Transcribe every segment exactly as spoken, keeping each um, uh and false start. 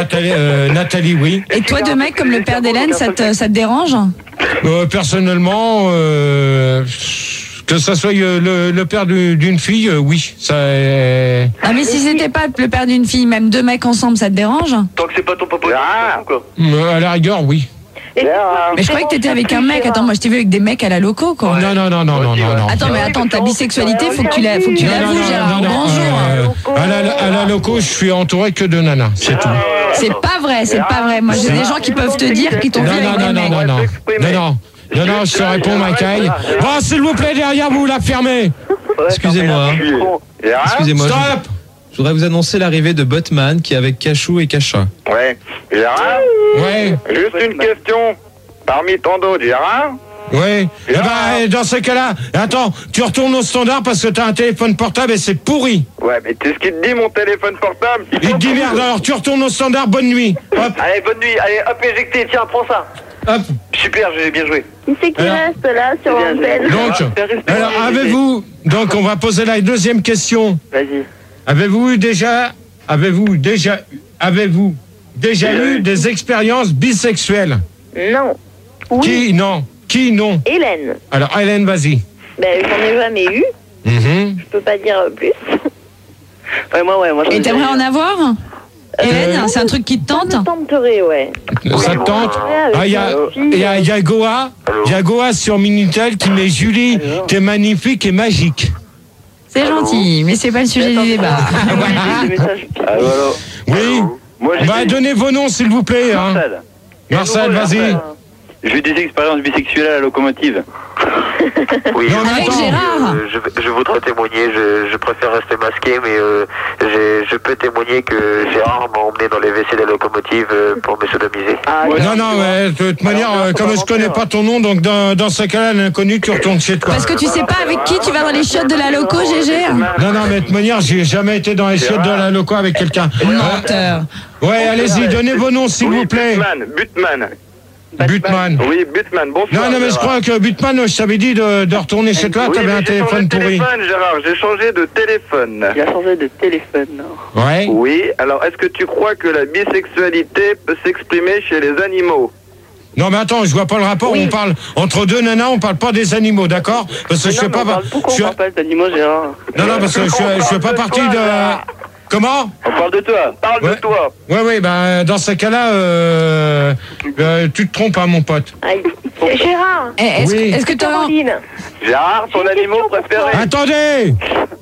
Nathalie, euh, Nathalie, oui. Et toi, deux mecs comme le père d'Hélène, ça te, ça te dérange? Euh, personnellement, euh, que ça soit le, le père d'une fille, euh, oui. Ça est... Ah, mais si c'était pas le père d'une fille, même deux mecs ensemble, ça te dérange? Tant que c'est pas ton papa, ah. quoi. À la rigueur, oui. Mais je croyais que t'étais avec un mec. Attends, moi je t'ai vu avec des mecs à la loco, quoi. Non, non, non, non, non, non, non. Attends, mais attends, ta bisexualité, faut que tu la, faut que tu l'avoues, Gérard. Bonjour. À la, à la loco, je suis entouré que de nanas, c'est tout. C'est pas vrai, c'est pas vrai. Moi, j'ai des gens qui peuvent te dire qu'ils t'ont vu avec des mecs. Non, non, non, non, non. Non, non, je te réponds, Michael. Bon, s'il vous plaît, derrière vous, la fermez. Excusez-moi. Excusez-moi. Stop. Je voudrais vous annoncer l'arrivée de Botman qui est avec Cachou et Cacha. Ouais. Gérard. Ouais. Juste une question. Parmi tant d'autres, Gérard. Oui. Eh ben, dans ce cas-là, attends, tu retournes au standard parce que t'as un téléphone portable et c'est pourri. Ouais, mais tu sais ce qu'il te dit, mon téléphone portable? Il te dit merde, alors tu retournes au standard, bonne nuit. Hop. Allez, bonne nuit. Allez, hop, éjecté. Tiens, prends ça. Hop. Super, j'ai bien joué. Qui c'est qui alors, reste là sur l'antenne? Donc, alors avez-vous, donc on va poser la deuxième question. Vas-y. Avez-vous déjà, avez-vous déjà, avez-vous déjà eu des expériences bisexuelles? Non. Oui. Qui non? Qui non? Hélène. Alors Hélène, vas-y. Ben j'en ai jamais eu. Mm-hmm. Je peux pas dire plus. Ouais, moi, ouais, moi. Et t'aimerais en avoir? Hélène, c'est un truc qui te tente? Ça me tenterait, ouais. Ça te tente? Ah, il y a, il y a, il y a Goa, il y a Goa sur Minitel qui met Julie, t'es magnifique et magique. C'est gentil, mais c'est pas le sujet du débat. Oui. Bah, donnez vos noms, s'il vous plaît. Hein. Marcel, vas-y. J'ai eu des expériences bisexuelles à la locomotive. Oui, non, avec attends, Gérard. Je, je, je voudrais témoigner, je, je préfère rester masqué, mais euh, je peux témoigner que Gérard m'a emmené dans les W C de la locomotive euh, pour me sodomiser. Ah, non, non, mais de toute manière, euh, comme je connais pas ton nom, donc dans, dans ce cas-là, l'inconnu, tu retournes chez toi. Parce que tu sais pas avec qui tu vas dans les chiottes de la loco, G G. Non, non, mais de toute manière, j'ai jamais été dans les chiottes de la loco avec quelqu'un. Menteur. Ouais, allez-y, donnez vos noms, s'il vous plaît. Butman, Butman. Butman. Oui, Butman, bonsoir. Non, non, mais je crois que Butman, je t'avais dit de, de retourner chez toi, oui, t'avais un téléphone pourri. téléphone, Gérard, j'ai changé de téléphone. Il a changé de téléphone, non? Ouais. Oui, alors est-ce que tu crois que la bisexualité peut s'exprimer chez les animaux? Non, mais attends, je vois pas le rapport, oui. On parle entre deux nanas, on parle pas des animaux, d'accord? Parce que mais je non, fais pas... Parle, pourquoi je on parle pas des animaux, Gérard? Non, non, parce que je, je fais pas partie de... Comment? On parle de toi, parle ouais. de toi. Oui, oui, ben, dans ce cas-là, euh, euh, tu te trompes, hein, mon pote. Aïe. Gérard, est-ce oui. est que tu as... Gérard, ton animal préféré? Attendez!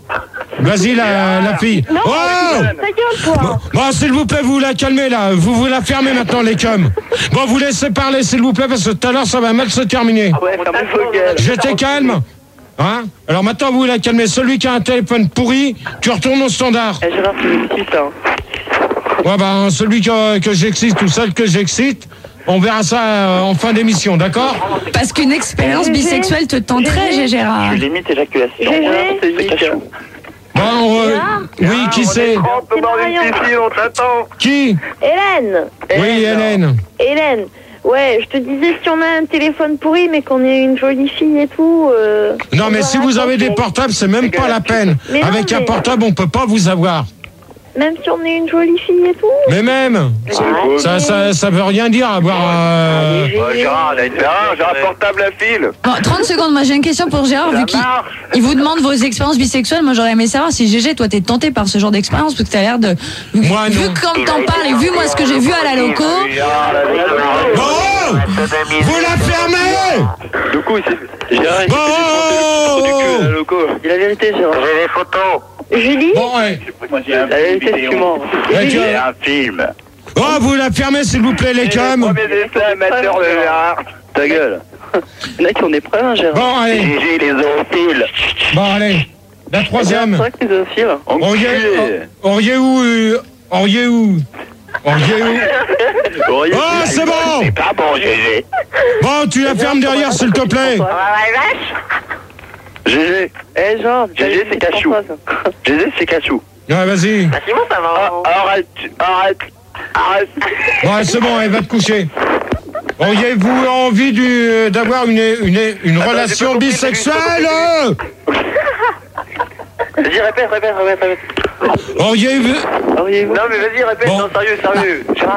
Vas-y, la, la fille. Non, oh ta gueule, toi. Bon, bon s'il vous plaît, vous la calmez, là. Vous vous la fermez maintenant, les cums. Bon, vous laissez parler, s'il vous plaît, parce que tout à l'heure, ça va mal se terminer. Ouais, fermez vos gueules. J'étais calme. Hein? Alors maintenant, vous la calmez. Celui qui a un téléphone pourri, tu retournes au standard. Eh, Gérard, tu m'excites, hein. Ouais, ben, celui que, que j'excite ou celle que j'excite, on verra ça euh, en fin d'émission, d'accord? Parce qu'une expérience bisexuelle te tenterait, Gérard. Je limite éjaculation. C'est Cachou. Bon, euh, oui, qui c'est? On peut dans une piscine, on t'attend. Qui? Hélène. Oui, Hélène. Hélène. Ouais, je te disais, si on a un téléphone pourri, mais qu'on est une jolie fille et tout... Euh, non, mais si vous avez des portables, c'est même pas la peine. Mais Avec non, un mais... portable, on peut pas vous avoir. Même si on est une jolie fille et tout. Mais même ouais, ça, mais... ça, ça veut rien dire avoir... Euh... Ouais, Gérard, j'ai un portable à fil. Bon, trente secondes, moi j'ai une question pour Gérard, vu qu'il il vous demande vos expériences bisexuelles. Moi j'aurais aimé savoir si G G, toi t'es tenté par ce genre d'expérience, parce que t'as l'air de... Moi, vu non. comme t'en parles et vu moi ce que j'ai vu à la loco... Oh, vous la fermez. Du coup, c'est... Gérard, il oh, du cul à la loco. Dis la vérité, Gérard. J'ai des photos. Julie? Bon, ouais. Moi, j'ai un La vérité, c'est mort. J'ai un film. Oh, vous la fermez, s'il vous plaît, les cums. Premier dessin amateur de Gérard. Ta gueule. Il y en a qui ont des preuves, hein, Gérard. Bon, allez. J'ai les zoophiles. Bon, allez. La troisième. C'est vrai que les zoophiles. Auriez où euh, Auriez où Auriez où Oh, c'est bon. C'est pas bon, Gégé. Bon, tu la fermes derrière, s'il te plaît. Gégé. Eh, genre... Gégé, c'est Cachou. Gégé, c'est Cachou. Ouais, vas-y. Ah, c'est bon, ça va. Arrête, arrête, arrête. Ouais, c'est bon, elle va te coucher. Auriez-vous envie du, d'avoir une, une, une Attends, relation bisexuelle? Vas-y, répète, répète, répète, répète. Auriez-vous... Auriez-vous... Non, mais vas-y, répète, Bon. non, sérieux, sérieux.